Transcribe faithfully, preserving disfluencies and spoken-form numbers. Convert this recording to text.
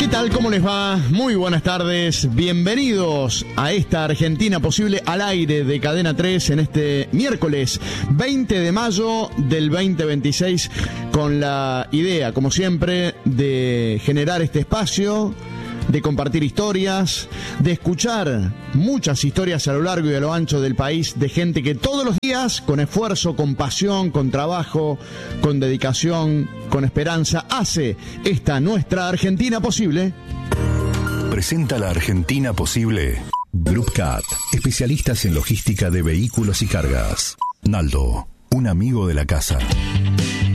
¿Qué tal? ¿Cómo les va? Muy buenas tardes. Bienvenidos a esta Argentina Posible al aire de Cadena tres en este miércoles veinte de mayo del veinte veintiséis, con la idea, como siempre, de generar este espacio, de compartir historias, de escuchar muchas historias a lo largo y a lo ancho del país de gente que todos los días, con esfuerzo, con pasión, con trabajo, con dedicación, con esperanza, hace esta nuestra Argentina posible. Presenta la Argentina Posible Group Cat, especialistas en logística de vehículos y cargas. Naldo, un amigo de la casa.